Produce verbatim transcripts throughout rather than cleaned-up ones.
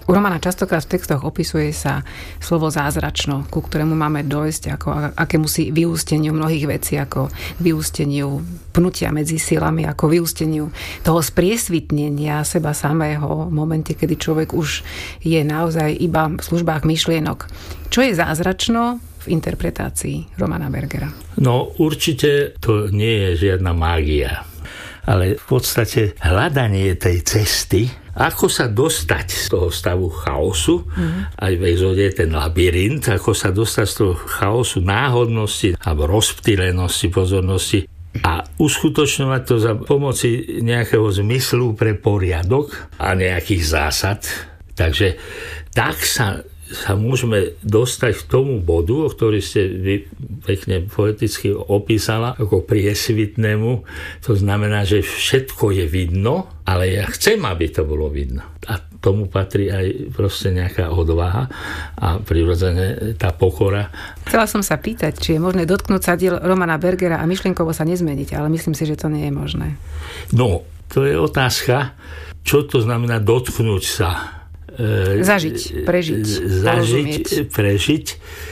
U Romana častokrát v textoch opisuje sa slovo zázračno, ku ktorému máme dojsť, ako akémusi vyústeniu mnohých vecí, ako vyústeniu pnutia medzi silami, ako vyústeniu toho spriesvitnenia seba samého v momente, kedy človek už je naozaj iba v službách myšlienok. Čo je zázračno v interpretácii Romana Bergera? No určite to nie je žiadna mágia, ale v podstate hľadanie tej cesty, ako sa dostať z toho stavu chaosu, mm-hmm. aj v exóde je ten labyrint, ako sa dostať z toho chaosu náhodnosti alebo rozptýlenosti pozornosti a uskutočňovať to za pomoci nejakého zmyslu pre poriadok a nejakých zásad. Takže tak sa sa môžeme dostať k tomu bodu, o ktorý ste vy pekne poeticky opísala, ako priesvitnému. To znamená, že všetko je vidno, ale ja chcem, aby to bolo vidno. A tomu patrí aj proste nejaká odvaha a prirodzene tá pokora. Chcela som sa pýtať, či je možné dotknúť sa diel Romana Bergera a myšlienkovo sa nezmeniť, ale myslím si, že to nie je možné. No, to je otázka, čo to znamená dotknúť sa. Zažiť, prežiť. Zažiť, prežiť,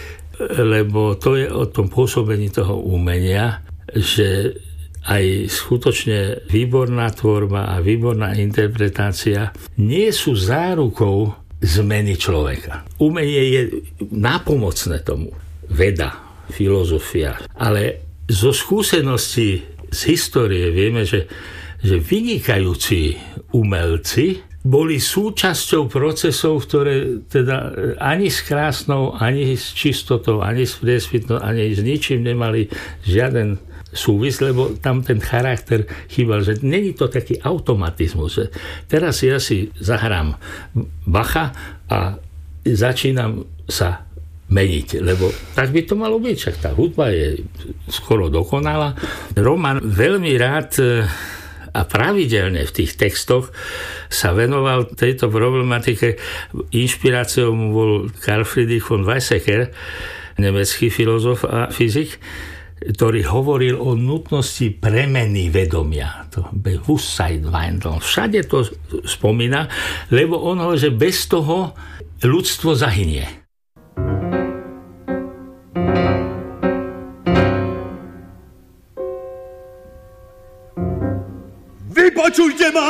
lebo to je o tom pôsobení toho umenia, že aj skutočne výborná tvorba a výborná interpretácia nie sú zárukou zmeny človeka. Umenie je nápomocné tomu. Veda, filozofia. Ale zo skúseností z histórie vieme, že, že vynikajúci umelci boli súčasťou procesov, ktoré teda ani s krásnou, ani s čistotou, ani s priesvitnou, ani s ničím nemali žiaden súvis, lebo tam ten charakter chýbal, že není to taký automatizmus, že teraz ja si zahrám Bacha a začínam sa meniť, lebo tak by to malo byť, však tá hudba je skoro dokonalá. Roman veľmi rád a pravidelne v tých textoch sa venoval tejto problematike. Inšpiráciou mu bol Carl Friedrich von Weizsäcker, nemecký filozof a fyzik, ktorý hovoril o nutnosti premeny vedomia. To Bewusstseinswandel. Všade to spomína, lebo on hovorí, že bez toho ľudstvo zahynie. Vypočujte ma!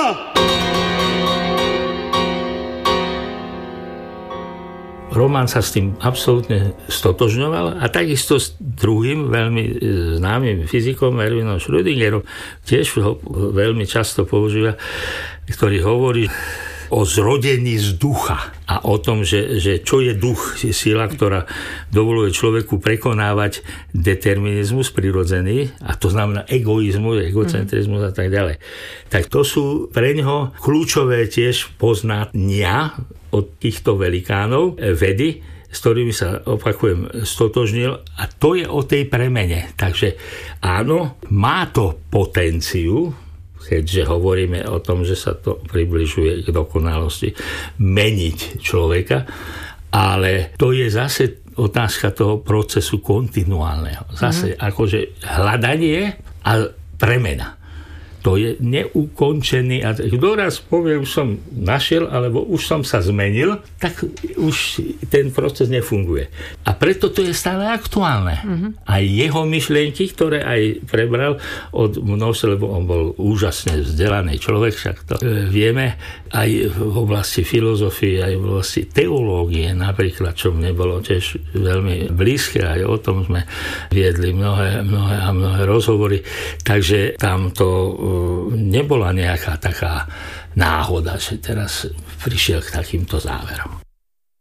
Roman sa s tým absolútne stotožňoval a takisto s druhým veľmi známym fyzikom Erwinom Schrödingerom, tiež ho veľmi často používa, ktorý hovorí o zrodení z ducha a o tom, že, že čo je duch, je sila, ktorá dovoluje človeku prekonávať determinizmus prirodzený, a to znamená egoizmus, egocentrizmus a tak ďalej. Tak to sú pre ňoho kľúčové tiež poznania od týchto velikánov vedy, s ktorými sa, opakujem, stotožnil, a to je o tej premene. Takže áno, má to potenciu, keďže hovoríme o tom, že sa to približuje k dokonalosti, meniť človeka, ale to je zase otázka toho procesu kontinuálneho. Zase mm-hmm. akože hľadanie a premena. To je neukončený, a kto raz povie, už som našiel, alebo už som sa zmenil, tak už ten proces nefunguje. A preto to je stále aktuálne. Mm-hmm. Aj jeho myšlienky, ktoré aj prebral od množstva, lebo on bol úžasne vzdelaný človek, však to vieme, aj v oblasti filozofie, aj v oblasti teológie napríklad, čo mne bolo tiež veľmi blízke, aj o tom sme viedli mnohé, mnohé a mnohé rozhovory, takže tam to nebola nejaká taká náhoda, že teraz prišiel k takýmto záverom.